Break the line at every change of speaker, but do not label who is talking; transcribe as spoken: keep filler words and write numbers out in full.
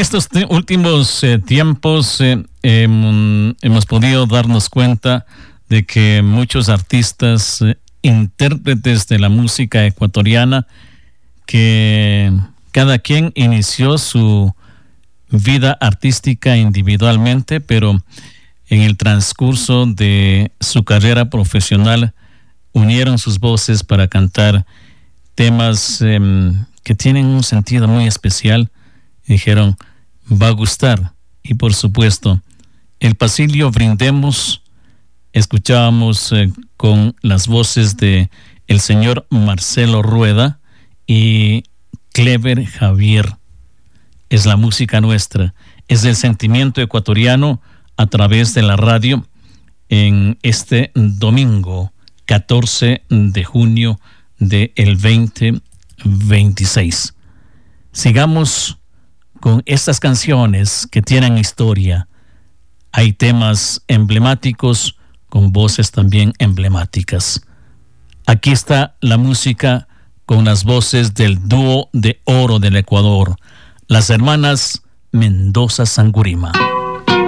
estos te- últimos eh, tiempos eh, em, hemos podido darnos cuenta de que muchos artistas, eh, intérpretes de la música ecuatoriana, que cada quien inició su vida artística individualmente, pero en el transcurso de su carrera profesional unieron sus voces para cantar temas eh, que tienen un sentido muy especial. Dijeron, va a gustar. Y por supuesto, el pasillo Brindemos, escuchábamos eh, con las voces de el señor Marcelo Rueda y Clever Javier. Es la música nuestra, es el sentimiento ecuatoriano a través de la radio en este domingo catorce de junio del veinte veintiséis. Sigamos con estas canciones que tienen historia. Hay temas emblemáticos con voces también emblemáticas. Aquí está la música con las voces del dúo de oro del Ecuador, las hermanas Mendoza Sangurima.